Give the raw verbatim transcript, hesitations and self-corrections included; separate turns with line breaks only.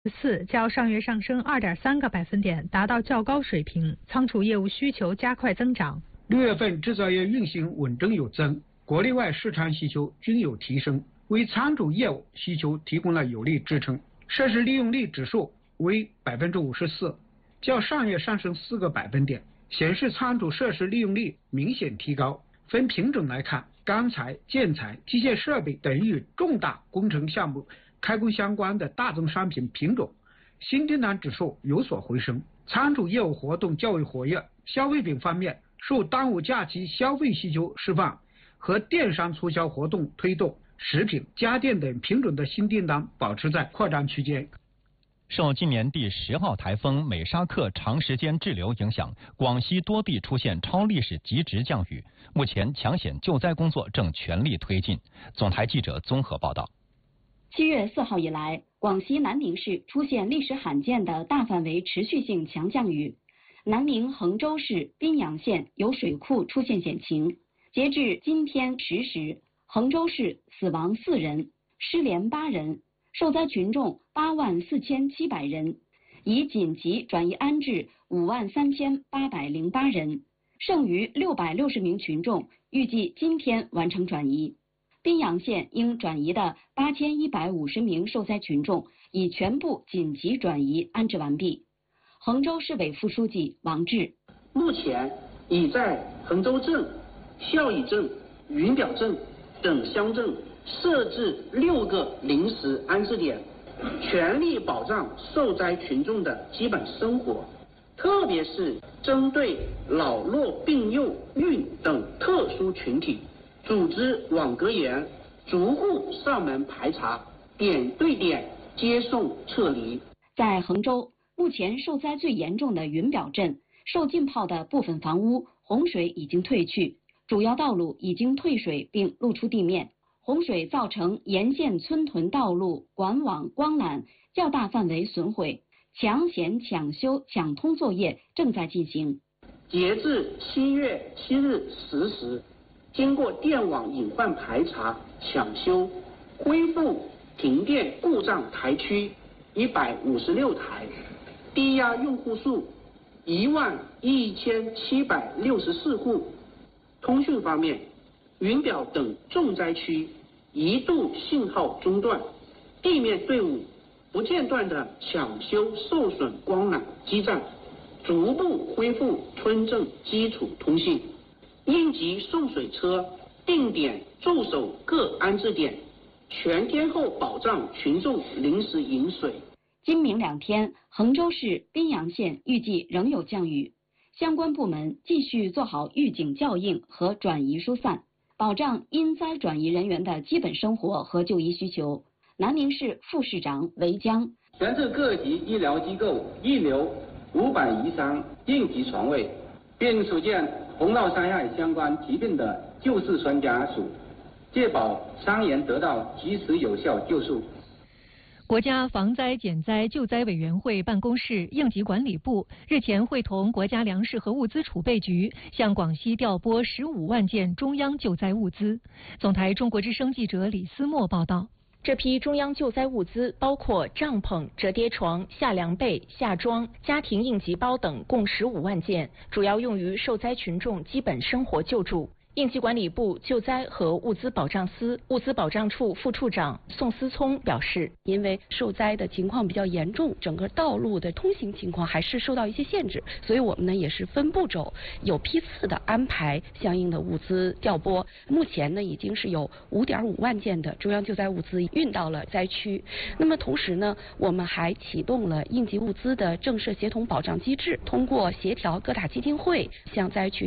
四较上月上升二点三个百分点，达到较高水平。仓储业务需求加快增长。
六月份制造业运行稳中有增，国内外市场需求均有提升，为仓储业务需求提供了有力支撑。设施利用率指数为百分之五十四，较上月上升四个百分点，显示仓储设施利用率明显提高。分品种来看，钢材、建材、机械设备等与重大工程项目开工相关的大宗商品品种新订单指数有所回升，仓储业务活动较为活跃。消费品方面，受端午假期消费需求释放和电商促销活动推动，食品、家电等品种的新订单保持在扩张区间。
受今年第十号台风美沙克长时间滞留影响，广西多地出现超历史极值降雨，目前抢险救灾工作正全力推进。总台记者综合报道。
七月四号以来，广西南宁市出现历史罕见的大范围持续性强降雨。南宁衡州市宾阳县有水库出现险情，截至今天十时，衡州市死亡四人，失联八人，受灾群众八万四千七百人，已紧急转移安置五万三千八百零八人，剩余六百六十名群众预计今天完成转移。宾阳县应转移的八千一百五十名受灾群众已全部紧急转移安置完毕。衡州市委副书记王志，
目前已在衡州镇、孝义镇、云表镇等乡镇设置六个临时安置点，全力保障受灾群众的基本生活，特别是针对老弱病幼孕等特殊群体，组织网格员逐户上门排查，点对点接送撤离。
在衡州，目前受灾最严重的云表镇，受浸泡的部分房屋洪水已经退去，主要道路已经退水并露出地面。洪水造成沿线村屯道路、管网、光缆较大范围损毁，抢险、抢修、抢通作业正在进行。
截至七月七日十时，经过电网隐患排查、抢修，恢复停电故障台区一百五十六台，低压用户数一万一千七百六十四户。通讯方面，云表等重灾区一度信号中断，地面队伍不间断的抢修受损光缆基站，逐步恢复村镇基础通信。应急送水车定点驻守各安置点，全天候保障群众临时饮水。
今明两天，衡州市宾阳县预计仍有降雨，相关部门继续做好预警校应和转移疏散，保障因灾转移人员的基本生活和就医需求。南宁市副市长韦江，
全市各级医疗机构预留五百余张应急床位，并组建洪涝灾害相关疾病的救治专家组，确保伤员得到及时有效救助。
国家防灾减灾救灾委员会办公室应急管理部日前会同国家粮食和物资储备局向广西调拨十五万件中央救灾物资。总台中国之声记者李思墨报道。
这批中央救灾物资包括帐篷、折叠床、夏凉被、夏装、家庭应急包等，共十五万件，主要用于受灾群众基本生活救助。应急管理部救灾和物资保障司物资保障处副处长宋思聪表示，
因为受灾的情况比较严重，整个道路的通行情况还是受到一些限制，所以我们呢也是分步骤、有批次的安排相应的物资调拨。目前呢已经是有五点五万件的中央救灾物资运到了灾区。那么同时呢，我们还启动了应急物资的正式协同保障机制，通过协调各大基金会向灾区